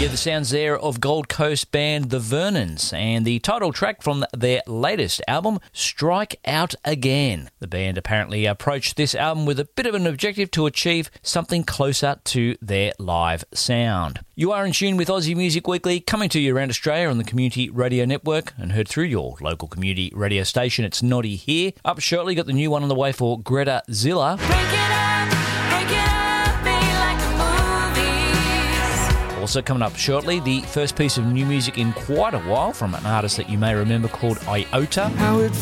Yeah, the sounds there of Gold Coast band The Vernons and the title track from their latest album, Strike Out Again. The band apparently approached this album with a bit of an objective to achieve something closer to their live sound. You are in tune with Aussie Music Weekly, coming to you around Australia on the Community Radio Network and heard through your local community radio station. It's Noddy here. Up shortly, got the new one on the way for Greta Zilla. Break it up, be like the movies. Also coming up shortly, the first piece of new music in quite a while from an artist that you may remember called Iota. How it